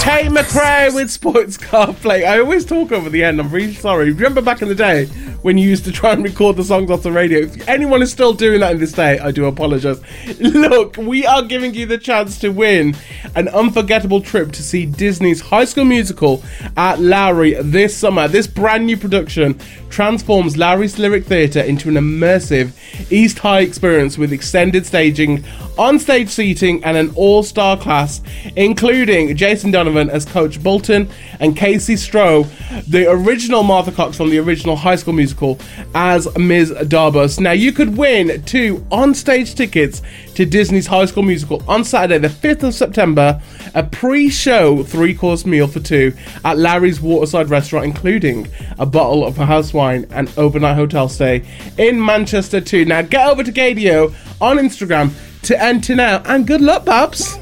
Kate McRae with Sports Car Play. I always talk over the end. I'm really sorry. Remember back in the day when you used to try and record the songs off the radio? If anyone is still doing that in this day, I do apologise. Look, we are giving you the chance to win an unforgettable trip to see Disney's High School Musical at Lowry this summer. This brand new production transforms Lowry's Lyric Theatre into an immersive East High experience with extended staging, on-stage seating, and an all-star cast, including Jason Donovan as Coach Bolton and Casey Stroh, the original Martha Cox from the original High School Musical, as Ms. Darbus. Now, you could win 2 on-stage tickets to Disney's High School Musical on Saturday, the 5th of September, a pre-show 3-course meal for 2 at Larry's Waterside Restaurant, including a bottle of house wine and overnight hotel stay in Manchester too. Now, get over to Gadio on Instagram to enter now, and good luck, Babs.